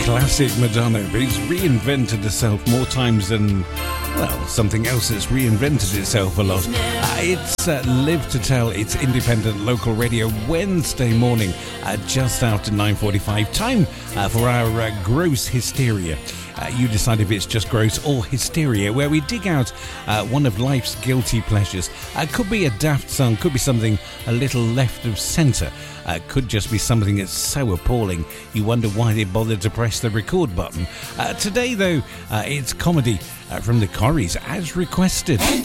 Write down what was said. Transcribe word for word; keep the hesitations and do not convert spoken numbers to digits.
Classic Madonna, but it's reinvented itself more times than, well, something else that's reinvented itself a lot. Uh, it's uh, Live to Tell. It's independent local radio Wednesday morning, uh, just after nine forty-five. Time uh, for our uh, Gross Hysteria. Uh, you decide if it's just gross or hysteria, where we dig out uh, one of life's guilty pleasures. Uh, could be a daft song, could be something a little left of centre. Uh, could just be something that's so appalling you wonder why they bothered to press the record button. Uh, today, though, uh, it's comedy uh, from the Corries, as requested.